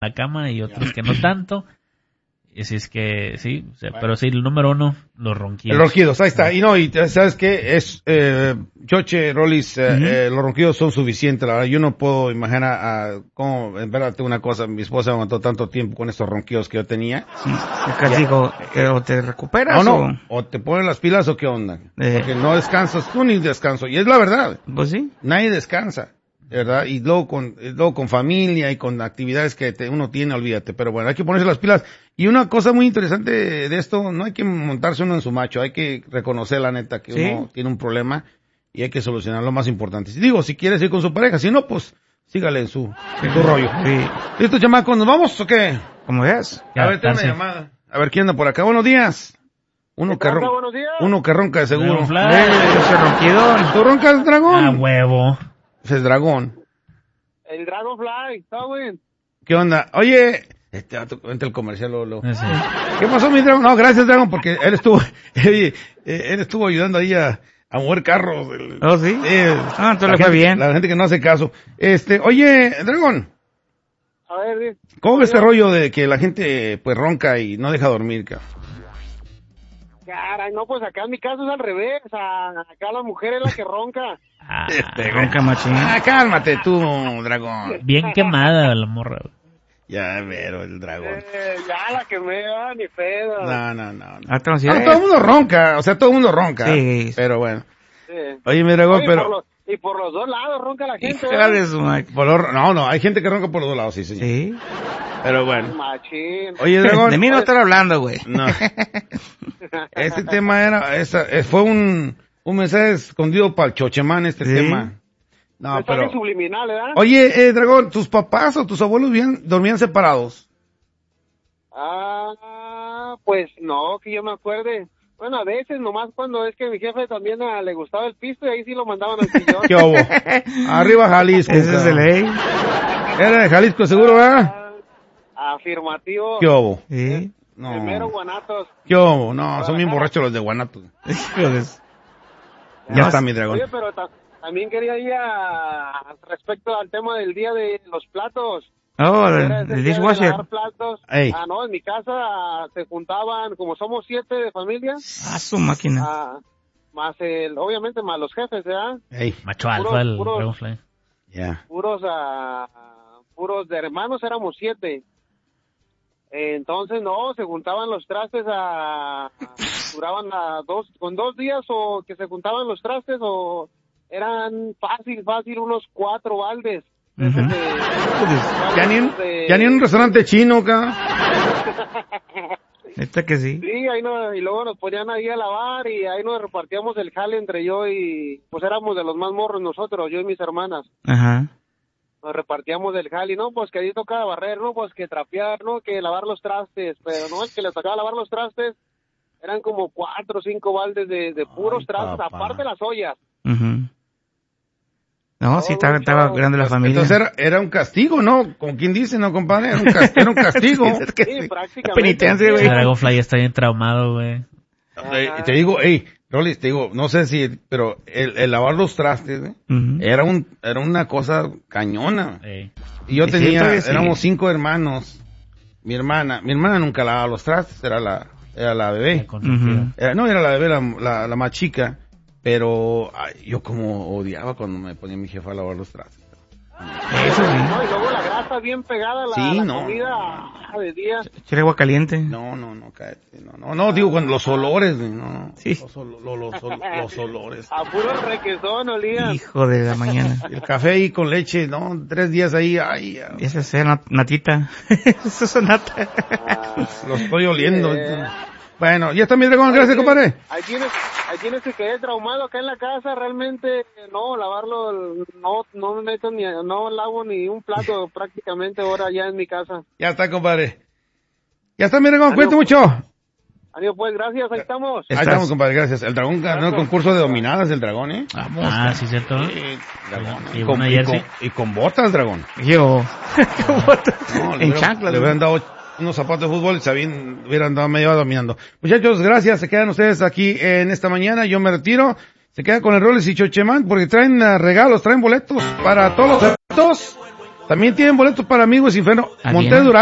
la cama y otros que no tanto. Y así es que, sí, o sea, pero sí, el número 1, los ronquidos. Los ronquidos, ahí está. Y no, y ¿sabes qué? Es, Choche, Rolis, los ronquidos son suficientes, la verdad. Yo no puedo imaginar cómo, en verdad, tengo una cosa, mi esposa aguantó tanto tiempo con estos ronquidos que yo tenía. Sí, casi digo, o te recuperas o te ponen las pilas o qué onda. Porque no descansas tú ni descanso. Y es la verdad. Pues sí. Nadie descansa. ¿Verdad? Y luego con familia y con actividades que uno tiene, olvídate. Pero bueno, hay que ponerse las pilas. Y una cosa muy interesante de esto, no hay que montarse uno en su macho, hay que reconocer la neta que uno tiene un problema y hay que solucionar lo más importante. Digo, si quieres ir con su pareja, si no, pues sígale en su rollo. Sí. ¿Listo, chamacos? ¿Nos vamos o qué? ¿Cómo ves? A ver, tengo una llamada. A ver, ¿quién anda por acá? Buenos días. Uno que ronca de seguro. Ese ronquidón. ¿Tú roncas, dragón? Ah, huevo. Ese es dragón. El Dragonfly, está bien. ¿Qué onda? Oye, vente el comercial, Lolo. Sí. ¿Qué pasó, mi dragón? No, gracias, dragón, porque él estuvo ayudando ahí a mover carros. ¿Oh, sí? Entonces le fue bien. La gente que no hace caso. Oye, dragón. A ver, ¿Cómo ves este rollo de que la gente, pues, ronca y no deja dormir, cabrón? Caray, no, pues acá en mi caso es al revés. Acá la mujer es la que ronca. Ronca machín. Cálmate tú, dragón. Bien quemada la morra. Ya, pero el dragón. Ya la quemé, ni pedo. No. Todo el mundo ronca, o sea, todo el mundo ronca. Sí. Pero bueno. Sí. Oye, mi dragón, pero... Y por los dos lados ronca la gente. No, hay gente que ronca por los dos lados, sí, señor. Sí. Pero bueno. Machín. Oye, dragón. De mí no estar hablando, güey. No. Este tema fue un mensaje escondido para el Chochemán, tema. No, pero... subliminal, ¿verdad? Oye, dragón, ¿tus papás o tus abuelos dormían separados? Pues no, que yo me acuerde. Bueno, a veces, nomás cuando es que mi jefe también le gustaba el pisto y ahí sí lo mandaban al sillón. ¿Qué hubo? Arriba Jalisco. Ese es de ley. Era de Jalisco seguro, ¿verdad? Afirmativo. ¿Qué hubo? Sí. No. Primero Guanatos. ¿Qué hubo? No, son bien borrachos los de Guanatos. Ya está mi dragón. Oye, pero también quería ir respecto al tema del día de los platos. Oh, el dishwasher. Platos. No, en mi casa se juntaban, como somos 7 de familia. Su máquina. Más obviamente más los jefes, ¿verdad? Macho alfa, el Dragonfly. Ya. Puros de hermanos éramos 7. Entonces, no, se juntaban los trastes duraban con 2 días o que se juntaban los trastes o eran fácil unos 4 baldes. Ya ni en un restaurante chino acá. Que sí. Sí, y luego nos ponían ahí a lavar y ahí nos repartíamos el jale entre yo y, pues éramos de los más morros nosotros, yo y mis hermanas. Ajá. Nos repartíamos el jale, no, pues que ahí tocaba barrer, no, pues que trapear, no, que lavar los trastes, pero no, es que les tocaba lavar los trastes, eran como 4 o 5 baldes de puros trastes, aparte las ollas. No, sí, estaba grande la familia. Entonces era un castigo, ¿no? Como quien dice, ¿no, compadre? Era un castigo. Sí, prácticamente. Penitencia, güey. El Dragonfly está bien traumado, güey. Te digo, Rolly, te digo, no sé si, pero el lavar los trastes, era una cosa cañona. Y yo éramos 5 hermanos. Mi hermana nunca lavaba los trastes, era la bebé. No, era la bebé, la más chica. Pero yo como odiaba cuando me ponía mi jefa a lavar los trastes. Eso sí. No, y luego la grasa bien pegada a la comida de día. ¿Quiere agua caliente? No, cállate. No, digo, cuando los olores, no. Sí. Los olores. A puro requesón olía. Hijo de la mañana. El café ahí con leche, ¿no? 3 días ahí, Esa es natita. Eso es nata. Lo estoy oliendo. Bueno, ya está mi dragón, gracias, compadre. Ahí tienes que quedar traumado acá en la casa, realmente, no, lavarlo, no me meto no lavo ni un plato prácticamente ahora ya en mi casa. Ya está, compadre. Ya está mi dragón, cuídate mucho. Adiós, pues, gracias, ahí estamos. Ahí estamos, compadre, gracias. El dragón ganó el concurso de dominadas, el dragón, ¿eh? Vamos. Sí, cierto. Dragón. Y con botas, dragón. Yo. ¿Con botas? En chanclas. Le hubieran dado unos zapatos de fútbol y hubieran dado medio dominando. Muchachos, gracias. Se quedan ustedes aquí en esta mañana. Yo me retiro. Se quedan con el Rolis y Chochemán porque traen regalos, traen boletos para todos los eventos. También tienen boletos para Amigos Inferno. Adiós. Montes Durán.